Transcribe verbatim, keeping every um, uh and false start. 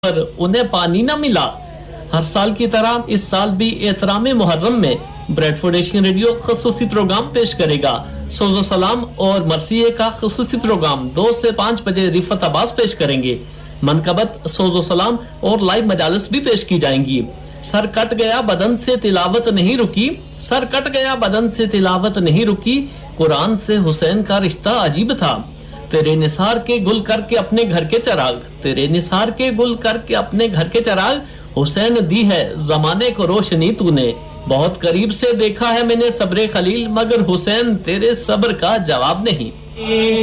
पर उन्हें पानी न मिला। हर साल की तरह इस साल भी एहतराम मुहर्रम में ब्रेडफोर्ड एशियन रेडियो खसूसी प्रोग्राम पेश करेगा। सोजो सलाम और मरसिये का खसूसी प्रोग्राम दो से पाँच बजे रिफत अब्बास पेश करेंगे। मनकबत, सोजो सलाम और लाइव मजालिस भी पेश की जाएंगी। सर कट गया बदन से तिलावत नहीं रुकी, सर कट गया बदन से तिलावत नहीं रुकी, कुरान से हुसैन का रिश्ता अजीब था। तेरे निसार के गुल करके अपने घर के चराग, तेरे निसार के गुल करके अपने घर के चराग, हुसैन दी है जमाने को रोशनी तूने। बहुत करीब से देखा है मैंने सब्रे खलील, मगर हुसैन तेरे सब्र का जवाब नहीं।